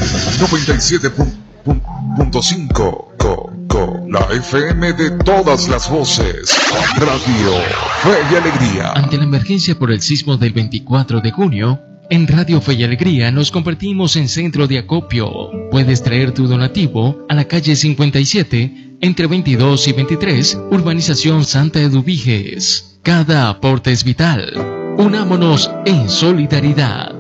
97.5 la FM de todas las voces. Radio Fe y Alegría. Ante la emergencia por el sismo del 24 de junio, en Radio Fe y Alegría nos convertimos en centro de acopio. Puedes traer tu donativo a la calle 57, entre 22 y 23, Urbanización Santa Eduviges. Cada aporte es vital. Unámonos en solidaridad.